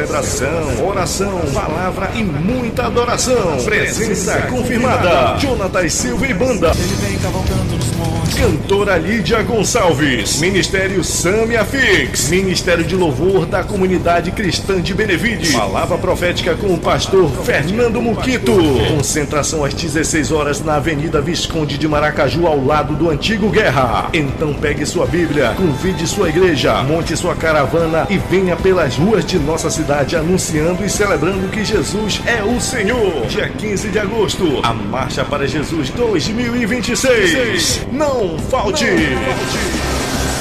celebração, oração, palavra e muita adoração. Presença confirmada. Jonatas Silva e Banda. Ele vem cavalgando nos montes. Cantora Lídia Gonçalves. Ministério Samia Fix. Ministério de Louvor da Comunidade Cristã de Benevide. Palavra profética com o pastor Fernando Muquito. Concentração às 16 horas na Avenida Visconde de Maracaju, ao lado do Antigo Guerra. Então pegue sua Bíblia, convide sua igreja, monte sua caravana e venha pelas ruas de nossa cidade anunciando e celebrando que Jesus é o Senhor. Dia 15 de agosto, a Marcha para Jesus 2026. Não falte!